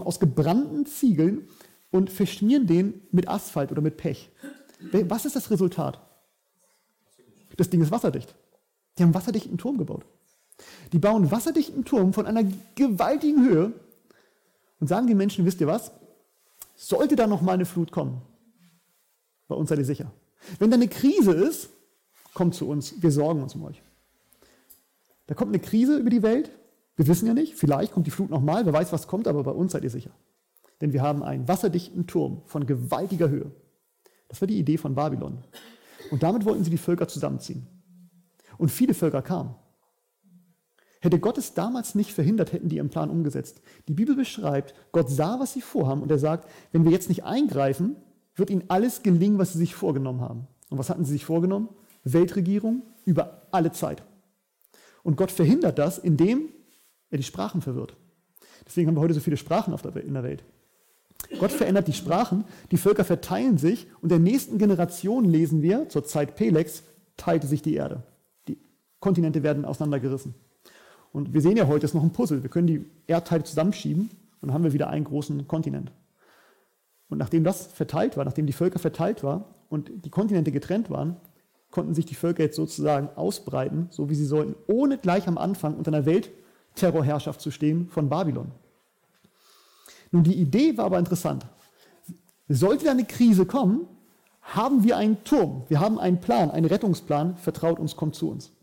aus gebrannten Ziegeln und verschmieren den mit Asphalt oder mit Pech. Was ist das Resultat? Das Ding ist wasserdicht. Die haben einen wasserdichten Turm gebaut. Die bauen einen wasserdichten Turm von einer gewaltigen Höhe und sagen den Menschen, wisst ihr was? Sollte da noch mal eine Flut kommen, bei uns seid ihr sicher. Wenn da eine Krise ist, kommt zu uns, wir sorgen uns um euch. Da kommt eine Krise über die Welt, wir wissen ja nicht, vielleicht kommt die Flut nochmal, wer weiß, was kommt, aber bei uns seid ihr sicher. Denn wir haben einen wasserdichten Turm von gewaltiger Höhe. Das war die Idee von Babylon. Und damit wollten sie die Völker zusammenziehen. Und viele Völker kamen. Hätte Gott es damals nicht verhindert, hätten die ihren Plan umgesetzt. Die Bibel beschreibt, Gott sah, was sie vorhaben und er sagt, wenn wir jetzt nicht eingreifen, wird ihnen alles gelingen, was sie sich vorgenommen haben. Und was hatten sie sich vorgenommen? Weltregierung über alle Zeit. Und Gott verhindert das, indem er die Sprachen verwirrt. Deswegen haben wir heute so viele Sprachen in der Welt. Gott verändert die Sprachen, die Völker verteilen sich und in der nächsten Generation lesen wir, zur Zeit Peleks, teilte sich die Erde. Die Kontinente werden auseinandergerissen. Und wir sehen ja heute, es ist noch ein Puzzle. Wir können die Erdteile zusammenschieben und dann haben wir wieder einen großen Kontinent. Und nachdem das verteilt war, nachdem die Völker verteilt waren und die Kontinente getrennt waren, konnten sich die Völker jetzt sozusagen ausbreiten, so wie sie sollten, ohne gleich am Anfang unter einer Weltterrorherrschaft zu stehen von Babylon. Nun, die Idee war aber interessant. Sollte da eine Krise kommen, haben wir einen Turm, wir haben einen Plan, einen Rettungsplan, vertraut uns, kommt zu uns.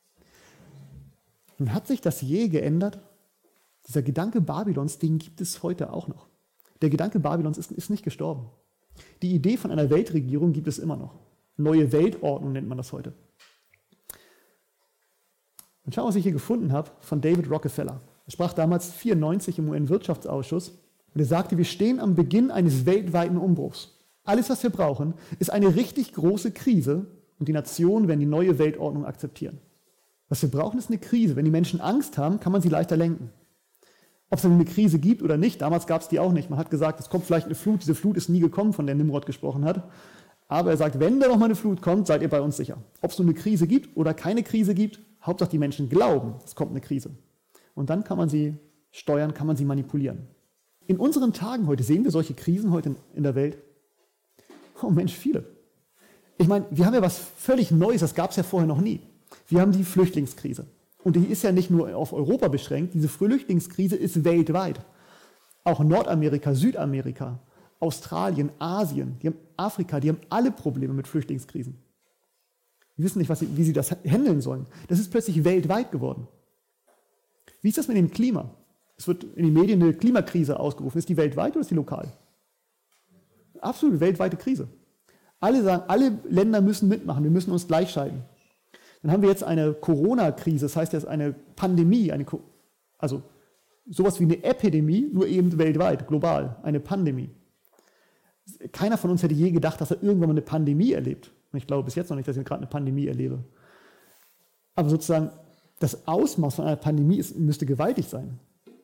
Nun hat sich das je geändert? Dieser Gedanke Babylons, den gibt es heute auch noch. Der Gedanke Babylons ist nicht gestorben. Die Idee von einer Weltregierung gibt es immer noch. Neue Weltordnung nennt man das heute. Und schau, was ich hier gefunden habe von David Rockefeller. Er sprach damals 1994 im UN-Wirtschaftsausschuss und er sagte, wir stehen am Beginn eines weltweiten Umbruchs. Alles, was wir brauchen, ist eine richtig große Krise und die Nationen werden die neue Weltordnung akzeptieren. Was wir brauchen, ist eine Krise. Wenn die Menschen Angst haben, kann man sie leichter lenken. Ob es eine Krise gibt oder nicht, damals gab es die auch nicht. Man hat gesagt, es kommt vielleicht eine Flut. Diese Flut ist nie gekommen, von der Nimrod gesprochen hat. Aber er sagt, wenn da noch mal eine Flut kommt, seid ihr bei uns sicher. Ob es nur eine Krise gibt oder keine Krise gibt, Hauptsache die Menschen glauben, es kommt eine Krise. Und dann kann man sie steuern, kann man sie manipulieren. In unseren Tagen heute, sehen wir solche Krisen heute in der Welt? Oh Mensch, viele. Ich meine, wir haben ja was völlig Neues, das gab es ja vorher noch nie. Wir haben die Flüchtlingskrise. Und die ist ja nicht nur auf Europa beschränkt, diese Flüchtlingskrise ist weltweit. Auch Nordamerika, Südamerika, Australien, Asien, Afrika, die haben alle Probleme mit Flüchtlingskrisen. Die wissen nicht, wie sie das handeln sollen. Das ist plötzlich weltweit geworden. Wie ist das mit dem Klima? Es wird in den Medien eine Klimakrise ausgerufen. Ist die weltweit oder ist die lokal? Absolute weltweite Krise. Alle sagen, alle Länder müssen mitmachen, wir müssen uns gleichschalten. Dann haben wir jetzt eine Corona-Krise, das heißt jetzt eine Pandemie, also sowas wie eine Epidemie, nur eben weltweit, global, eine Pandemie. Keiner von uns hätte je gedacht, dass er irgendwann mal eine Pandemie erlebt. Und ich glaube bis jetzt noch nicht, dass ich gerade eine Pandemie erlebe. Aber sozusagen das Ausmaß von einer Pandemie müsste gewaltig sein.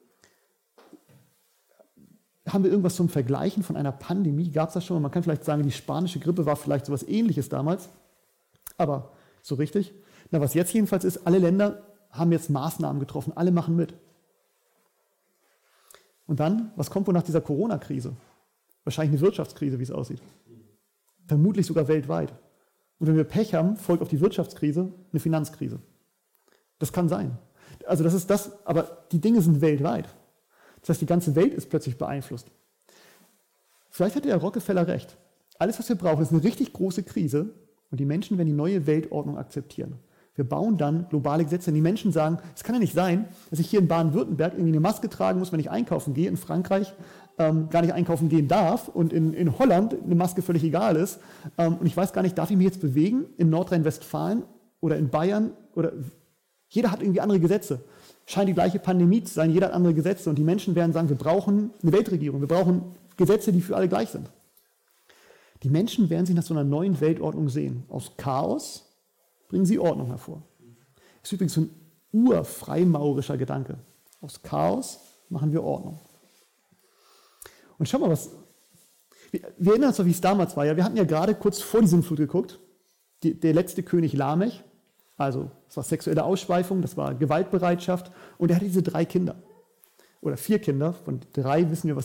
Haben wir irgendwas zum Vergleichen von einer Pandemie? Gab es das schon? Man kann vielleicht sagen, die spanische Grippe war vielleicht so etwas Ähnliches damals. Aber so richtig? Na, was jetzt jedenfalls ist, alle Länder haben jetzt Maßnahmen getroffen, alle machen mit. Und dann, was kommt wohl nach dieser Corona-Krise? Wahrscheinlich eine Wirtschaftskrise, wie es aussieht. Vermutlich sogar weltweit. Und wenn wir Pech haben, folgt auf die Wirtschaftskrise eine Finanzkrise. Das kann sein. Also das ist das, aber die Dinge sind weltweit. Das heißt, die ganze Welt ist plötzlich beeinflusst. Vielleicht hatte der Rockefeller recht. Alles, was wir brauchen, ist eine richtig große Krise und die Menschen werden die neue Weltordnung akzeptieren. Wir bauen dann globale Gesetze. Und die Menschen sagen, es kann ja nicht sein, dass ich hier in Baden-Württemberg irgendwie eine Maske tragen muss, wenn ich einkaufen gehe, in Frankreich gar nicht einkaufen gehen darf und in Holland eine Maske völlig egal ist. Und ich weiß gar nicht, darf ich mich jetzt bewegen in Nordrhein-Westfalen oder in Bayern? Oder jeder hat irgendwie andere Gesetze. Scheint die gleiche Pandemie zu sein, jeder hat andere Gesetze. Und die Menschen werden sagen, wir brauchen eine Weltregierung, wir brauchen Gesetze, die für alle gleich sind. Die Menschen werden sich nach so einer neuen Weltordnung sehen. Aus Chaos bringen sie Ordnung hervor. Das ist übrigens so ein urfreimaurischer Gedanke. Aus Chaos machen wir Ordnung. Und schau mal, wir erinnern uns doch, wie es damals war. Ja, wir hatten ja gerade kurz vor die Sintflut geguckt, der letzte König Lamech, also das war sexuelle Ausschweifung, das war Gewaltbereitschaft und er hatte diese 3 Kinder. Oder 4 Kinder, von 3 wissen wir, was